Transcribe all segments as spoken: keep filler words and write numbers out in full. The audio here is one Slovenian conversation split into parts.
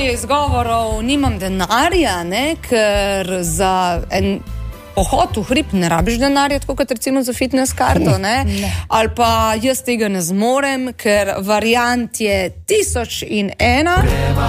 izgovorov nimam denarja, ne, ker za en pohod v hrib ne rabiš denarja, tako kot recimo za fitness karto, ne? Ne. Ali pa jaz tega ne zmorem, ker variant je tisoč in ena.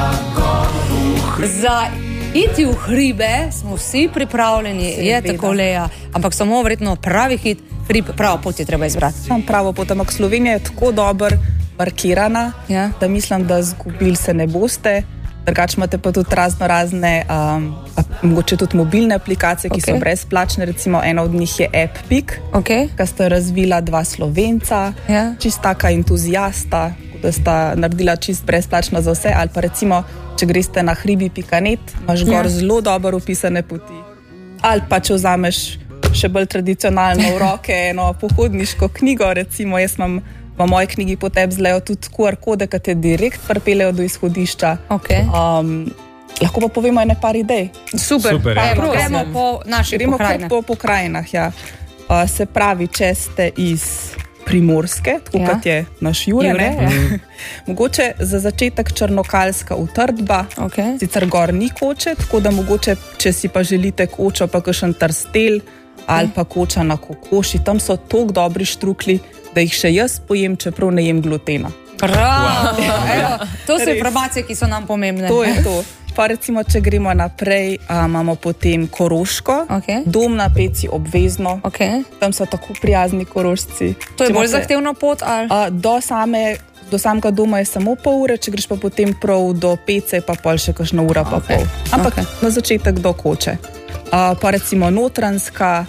Za iti v hribe smo vsi pripravljeni, Seveda. Je tako Leja, ampak samo verjetno pravi hit, hrib, pravo pot je treba izbrati. Sam pravo pot, ampak Slovenija je tako dober markirana, ja. Da mislim, da zgubili se ne boste. Drugače imate pa tudi razno razne, um, mogoče tudi mobilne aplikacije, ki okay. so brezplačne, recimo ena od njih je AppPik, okay. ki sta razvila dva Slovenca, ja. Čist taka entuzijasta, da sta naredila čist brezplačno za vse, ali pa recimo, če greste na hribi pika net, imaš gor ja. Zelo dobro opisane poti. Ali pa če vzameš še bolj tradicionalno v roke eno pohodniško knjigo, recimo jaz imam v moji knjigi Potep zlejo tudi Q R kode, ki te direkt pripeljejo do izhodišča. Okay. Um, lahko pa povemo ene par idej. Super, Super pa ja. Gremo, gremo po naših gremo pokrajinah. Po pokrajinah, ja. Uh, se pravi, če ste iz Primorske, tako ja. Kot je naš Jure, Jure ne? Ja. Mogoče za začetek Črnokalska utrdba, okay. sicer gor ni koče, tako da mogoče, če si pa želite kočo, pa kakšen trstelj ali pa koča na kokoši, tam so toliko dobri štrukli, da jih še jaz pojem, čeprav ne jem glutena. Bravo! Evo, to so informacije, ki so nam pomembne. To je to. Pa recimo, če gremo naprej, a, imamo potem Koroško, okay. Dom na Peci obvezno, okay. Tam so tako prijazni Korošci. To je če bolj imate, zahtevna pot? Ali? A, do, same, do samega doma je samo pol ure, če greš pa potem prav do Pece, pa pol še kakšna ura pa okay. pol. Ampak okay. Na začetek do Koče. A, pa recimo Notranjska,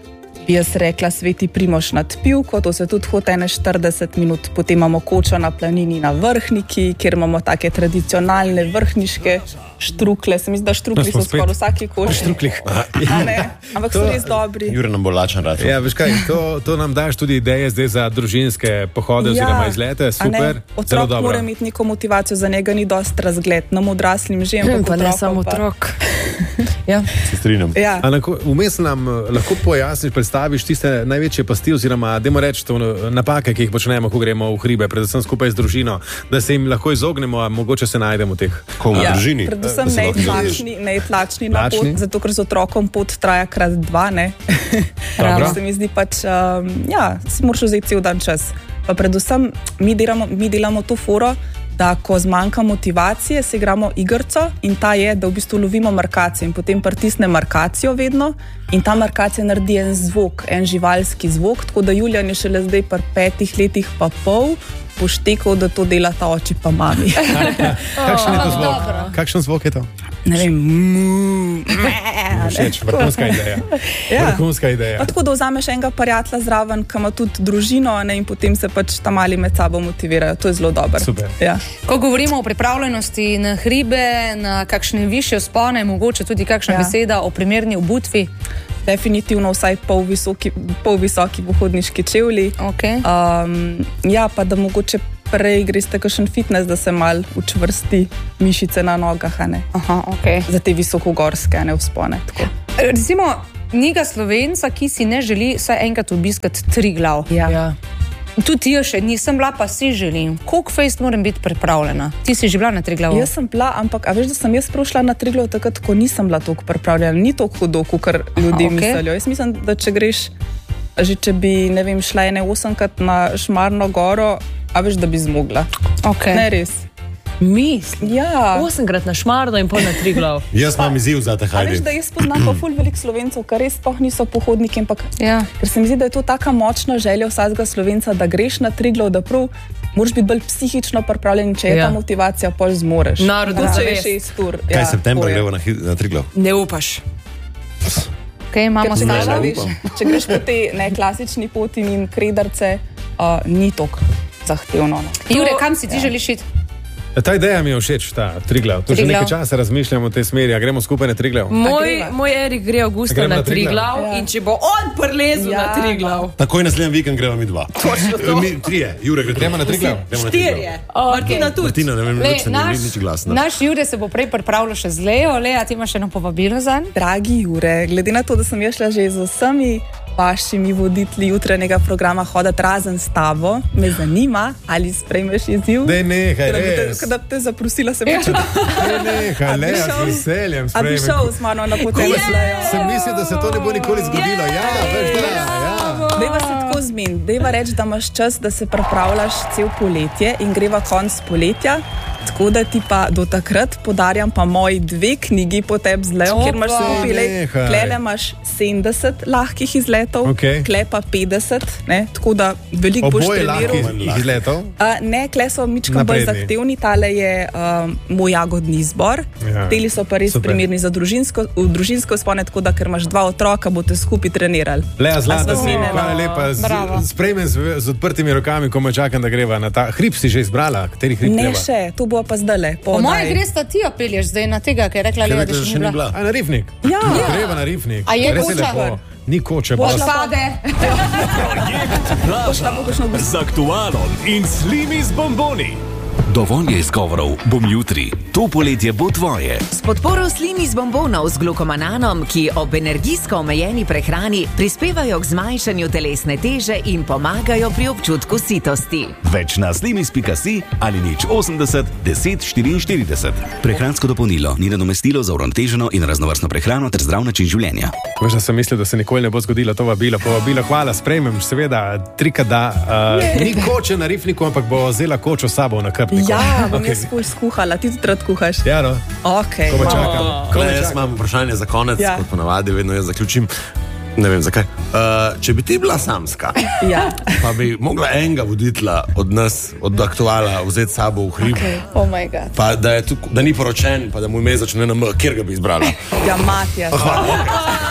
bi jaz rekla Sveti Primož nad Pivko, to se tudi hodi ene štirideset minut, potem imamo Kočo na planini na Vrhniki, kjer imamo take tradicionalne vrhniške štrukle, se mi zdi, da štrukli so skoraj vsaki koši. Štruklih. Ampak to, so res dobri. Jure nam bo lačen rad. Ja, veš kaj, to, to nam daš tudi ideje zdaj za družinske pohode ja, oziroma izlete, super, zelo dobro. Otrok mora imeti neko motivacijo, za njega ni dost razgled, nam odraslim že, ampak pa ne samo otrok. Ja. Se strinjam. Ja. Vmes nam lahko pojasniš, predstaviš tiste največje pasti oziroma, dajmo reči, to napake, ki jih počnemo, ko gremo v hribe, predvsem skupaj z družino, da se jim lahko izognemo, a mogoče se najdemo v teh. Ko v ja, družini? Predvsem nejtlačni, nejtlačni na pot, zato ker z otrokom pot traja krat dva, ne? Se mi zdi pač, um, ja, si moraš vzeti cel dan čas. Pa predvsem mi delamo, mi delamo to foro, da ko zmanjka motivacije, se igramo igrco in ta je, da v bistvu lovimo markacijo in potem pritisne markacijo vedno in ta markacija naredi en zvok, en živalski zvok, tako da Julijan je šele zdaj pri petih letih pa pol poštekal, da to dela ta oči pa mami. Kakšen je to zvok? Kakšen zvok je to? Ne vem, všeč, vrhunska ideja. Ja. Vrhunska ideja. Pa tako, da vzameš enega prijatelja zraven, ki ima tudi družino, ne, in potem se pač ta mali med sabo motivirajo. To je zelo dobro. Super. Ja. Ko govorimo o pripravljenosti na hribe, na kakšne višje vzpone, mogoče tudi kakšna ja. Beseda o primerni obutvi? Definitivno vsaj pol visoki, pol visoki pohodniški čevlji. Okay. Um, ja, pa da mogoče prej greste kakšen fitness, da se mal učvrsti mišice na nogah, a ne? Aha, okay. Za te visokogorske, a ne vzpone. Tako. Recimo, njega Slovenca, ki si ne želi vsaj enkrat obiskati Triglav. Ja. Ja. Tudi jaz še nisem bila, pa si želim. Koliko fejst moram biti pripravljena? Ti si že bila na Triglavu? Jaz sem bila, ampak a veš, da sem jaz prišla na Triglav takrat, ko nisem bila toliko pripravljena. Ni toliko hudo, kar ljudi okay. mislijo. Jaz mislim, da če greš, že če bi, ne vem, šla ene osemkrat na Šmarno goro, a veš, da bi zmogla. Okay. Ne res. Mislim, ja. osemkrat na Šmarno in pol na Triglav. Jaz imam izziv za te, hajde. A veš, da jaz poznam pa ful veliko Slovencev, kar res sploh niso pohodniki, ampak ja. Ker se mi zdi, da je to taka močna želja vsakega Slovenca, da greš na Triglav, da prav moraš biti bolj psihično pripravljen, če je ja. Ta motivacija, pol zmoreš. Narodno zavest. Kaj ja, septembra gremo na, na Triglav? Ne upaš. Okay, imamo stala, če greš po te neklasični poti in kredarce, uh, ni toliko zahtevno. No. Jure, kam si ti ja. Želiš iti? Ta ideja mi je všeč, ta Triglav. To že nekaj časa razmišljamo v tej smeri, a gremo skupaj na Triglav. Moj, moj Erik gre avgusta na, na Triglav ja. In če bo on prelezel ja. Na Triglav. Takoj naslednji vikend gremo mi dva. Točno to. Mi trije, Jure, gremo na Triglav. Štirje. Martina tudi. Martina, ne vem, Le, nič, naš, ni nič glasna. Naš Jure se bo prej pripravljal še z Lejo. Leja, ti imaš eno povabilo zanj? Dragi Jure, glede na to, da sem jaz šla že z vsemi vašimi voditelji jutranjega programa hoditi razen s tabo. Me zanima, ali sprejmeš izziv. Dej nehaj, res. Kada bi te zaprosila, se mi čuti. Dej nehaj, le, jaz z veseljem sprejmem. A bi šel z mano na potem s Lejo? Sem mislil, da se to ne bo nikoli zgodilo. Ja, veš, da, ja. Dejva se tako zmin. Dejva reči, da imaš čas, da se pripravljaš cel poletje in greva konc poletja. Tako da ti pa do takrat podarjam pa moji dve knjigi po tebi z Lejo, kjer imaš skupaj, klele imaš sedemdeset lahkih izletov, okay. Kle pa petdeset, ne? Tako da veliko boš treniral. Oboje lahkih izletov? Uh, ne, kle so mičko bolj zahtevni, tale je uh, moj jagodni izbor. Ja. Teli so pa res super primerni za družinsko, v družinsko spone, tako da, ker imaš dva otroka, boste skupaj trenirali. Leja, zlata si, hvala lepa. Sprejmem z, z odprtimi rokami, ko me čakam, da greva na ta. Hrib si že izbrala? Kateri hrib ne greva? Še, to bo pa zdaj. Po moje greš, da ti opelješ zdaj na tega, ker je rekla Leja, da še ni bila. A na Rifnik? Ja. ja. Greva na Rifnik. A je koča? Ni koče. Boš pade. Z aktualom in slimi z bomboni. Dovolj je izgovorov, bom jutri. To poletje bo tvoje. S podporo slimi z bombonov z glukomananom, ki ob energijsko omejeni prehrani prispevajo k zmanjšanju telesne teže in pomagajo pri občutku sitosti. Več na slimis pika si ali nič osemdeset deset štiriinštirideset. Prehransko dopolnilo ni nadomestilo za uravnoteženo in raznovrstno prehrano ter zdrav način življenja. Veš, da sem mislil, da se nikoli ne bo zgodilo to vabilo. Povabilo, hvala, sprejmem, seveda, trika da. Uh, ni koče na Rifniku, ampak bo vzela kočo s sabo na krpniku. Ja, bom okay. jaz ful skuhala, ti tudi rad kuhaš. Ja, no. Okay. Ko me čakam. Ko me jaz imam vprašanje za konec, ja. Kot ponavadi, vedno jaz zaključim. Ne vem zakaj. Uh, če bi ti bila samska, ja. Pa bi mogla enega voditelja od nas, od aktuala, vzeti sabo v hrib. Okay. Oh my God. Pa da, je tuk, da ni poročen, pa da mu ime začne na M, kjer ga bi izbrala. Ja, Matija.